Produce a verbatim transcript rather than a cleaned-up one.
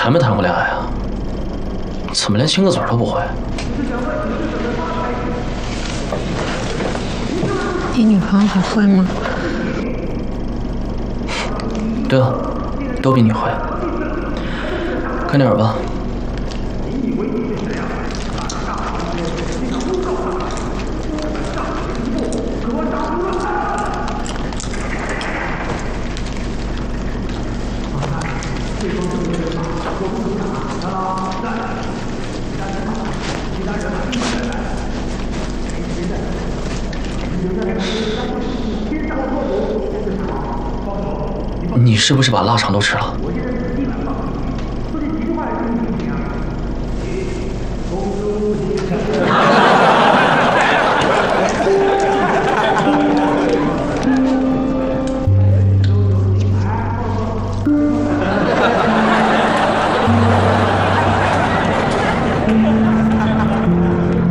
谈没谈过恋爱啊？怎么连亲个嘴都不会？ 你女朋友还会吗？ 对啊，都比你会。看电影吧。 你是不是把腊肠都吃了？